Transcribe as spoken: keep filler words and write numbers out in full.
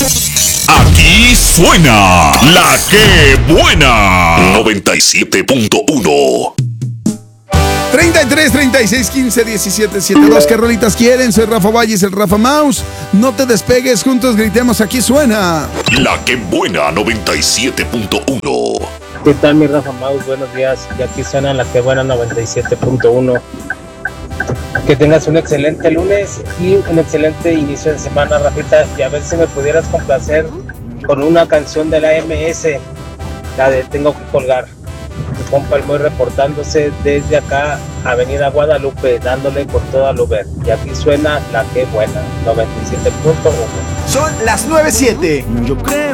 Aquí suena La Que Buena noventa y siete punto uno. treinta y tres, treinta y seis, quince, diecisiete, setenta y dos. ¿Qué rolitas quieren? Soy Rafa Valles, el Rafa Mouse. No te despegues, juntos gritemos. Aquí suena La Que Buena noventa y siete punto uno. ¿Qué tal, mi Rafa Mouse? Buenos días. Y aquí suena La Que Buena noventa y siete punto uno. Que tengas un excelente lunes y un excelente inicio de semana, Rafita. Y a ver si me pudieras complacer con una canción de la M S, la de Tengo que colgar. Mi compa el Moy reportándose desde acá, Avenida Guadalupe, dándole con toda lo ver. Y aquí suena La Que Buena noventa y siete punto uno. Son las nueve siete. Yo creo